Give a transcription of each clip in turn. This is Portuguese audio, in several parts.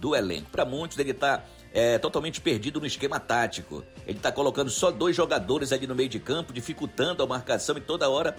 do elenco. Para muitos, ele está totalmente perdido no esquema tático. Ele está colocando só 2 jogadores ali no meio de campo, dificultando a marcação, e toda hora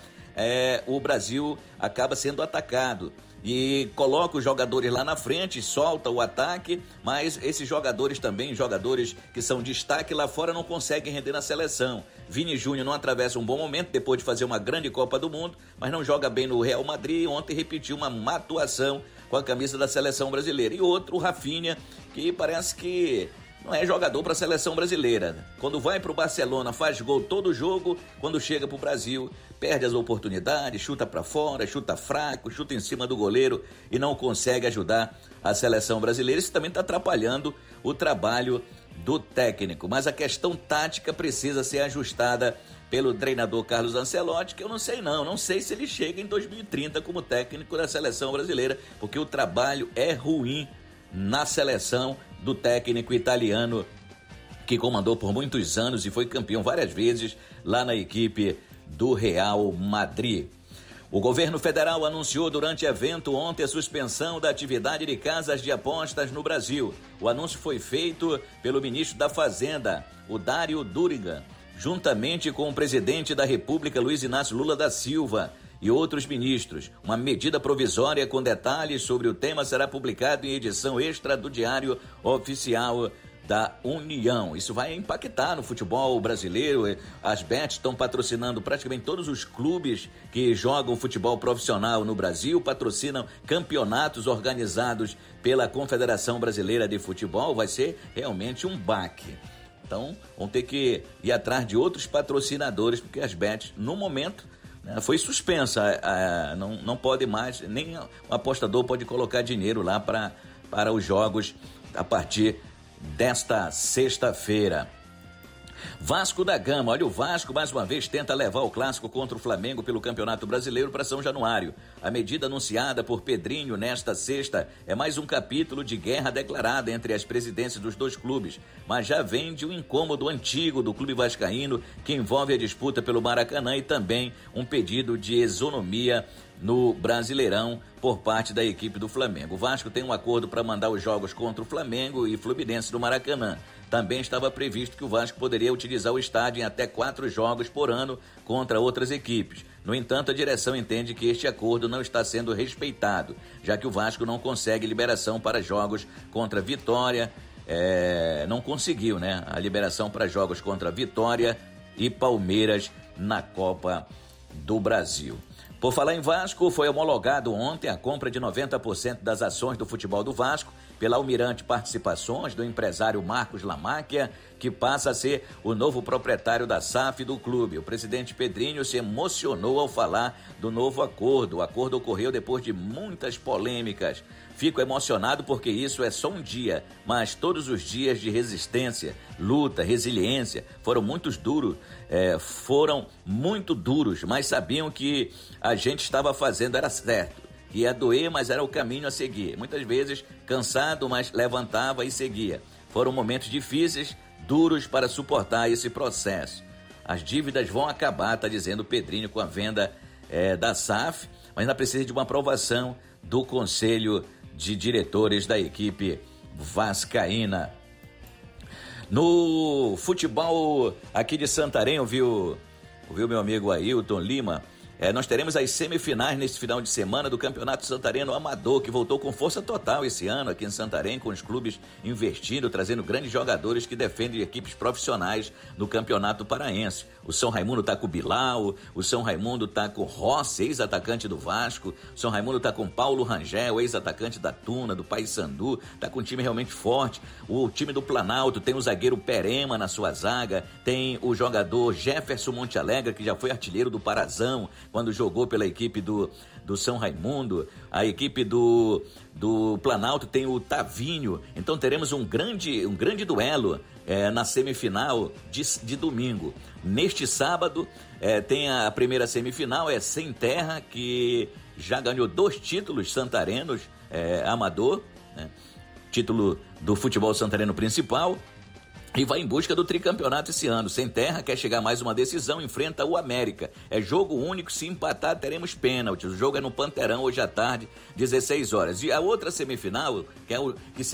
o Brasil acaba sendo atacado. E coloca os jogadores lá na frente, solta o ataque, mas esses jogadores também, jogadores que são destaque lá fora, não conseguem render na seleção. Vini Júnior não atravessa um bom momento depois de fazer uma grande Copa do Mundo, mas não joga bem no Real Madrid. Ontem repetiu uma má atuação com a camisa da seleção brasileira. E outro, o Rafinha, que parece que não é jogador para a seleção brasileira. Quando vai para o Barcelona, faz gol todo jogo. Quando chega para o Brasil, perde as oportunidades, chuta para fora, chuta fraco, chuta em cima do goleiro e não consegue ajudar a seleção brasileira. Isso também está atrapalhando o trabalho do técnico. Mas a questão tática precisa ser ajustada pelo treinador Carlos Ancelotti, que eu não sei se ele chega em 2030 como técnico da seleção brasileira, porque o trabalho é ruim na seleção do técnico italiano, que comandou por muitos anos e foi campeão várias vezes lá na equipe do Real Madrid. O governo federal anunciou durante evento ontem a suspensão da atividade de casas de apostas no Brasil. O anúncio foi feito pelo ministro da Fazenda, o Dário Duriga, juntamente com o presidente da República, Luiz Inácio Lula da Silva, e outros ministros. Uma medida provisória com detalhes sobre o tema será publicada em edição extra do Diário Oficial da União. Isso vai impactar no futebol brasileiro. As bets estão patrocinando praticamente todos os clubes que jogam futebol profissional no Brasil, patrocinam campeonatos organizados pela Confederação Brasileira de Futebol. Vai ser realmente um baque. Então, vão ter que ir atrás de outros patrocinadores, porque as bets, no momento, foi suspensa. Não pode mais, nem o apostador pode colocar dinheiro lá para os jogos a partir desta sexta-feira. Vasco da Gama, olha, o Vasco mais uma vez tenta levar o clássico contra o Flamengo pelo Campeonato Brasileiro para São Januário. A medida anunciada por Pedrinho nesta sexta é mais um capítulo de guerra declarada entre as presidências dos dois clubes, mas já vem de um incômodo antigo do clube vascaíno que envolve a disputa pelo Maracanã e também um pedido de isonomia no Brasileirão por parte da equipe do Flamengo. O Vasco tem um acordo para mandar os jogos contra o Flamengo e Fluminense do Maracanã. Também estava previsto que o Vasco poderia utilizar o estádio em até 4 jogos por ano contra outras equipes. No entanto, a direção entende que este acordo não está sendo respeitado, já que o Vasco não consegue liberação para jogos contra Vitória, não conseguiu, a liberação para jogos contra Vitória e Palmeiras na Copa do Brasil. Por falar em Vasco, foi homologado ontem a compra de 90% das ações do futebol do Vasco pela Almirante Participações, do empresário Marcos Lamáquia, que passa a ser o novo proprietário da SAF do clube. O presidente Pedrinho se emocionou ao falar do novo acordo. O acordo ocorreu depois de muitas polêmicas. Fico emocionado porque isso é só um dia, mas todos os dias de resistência, luta, resiliência foram muito duros, mas sabiam que a gente estava fazendo era certo. Ia doer, mas era o caminho a seguir. Muitas vezes cansado, mas levantava e seguia. Foram momentos difíceis, duros para suportar esse processo. As dívidas vão acabar, está dizendo o Pedrinho, com a venda da SAF, mas ainda precisa de uma aprovação do Conselho de Diretores da equipe vascaína. No futebol aqui de Santarém, ouviu meu amigo Ailton Lima? Nós teremos as semifinais neste final de semana do Campeonato Santareno Amador, que voltou com força total esse ano aqui em Santarém, com os clubes investindo, trazendo grandes jogadores que defendem equipes profissionais no Campeonato Paraense. O São Raimundo está com o Bilal, o São Raimundo está com o Rossi, ex-atacante do Vasco, o São Raimundo está com o Paulo Rangel, ex-atacante da Tuna, do Paysandu, está com um time realmente forte. O time do Planalto tem o zagueiro Perema na sua zaga, tem o jogador Jefferson Monte Alegre, que já foi artilheiro do Parazão, quando jogou pela equipe do São Raimundo. A equipe do Planalto tem o Tavinho. Então teremos um grande duelo na semifinal de domingo. Neste sábado tem a primeira semifinal, Sem Terra, que já ganhou 2 títulos santarenos, amador, título do futebol santareno principal, e vai em busca do tricampeonato esse ano. Sem Terra quer chegar a mais uma decisão, enfrenta o América. É jogo único, se empatar teremos pênaltis. O jogo é no Panterão hoje à tarde, 16 horas. E a outra semifinal, que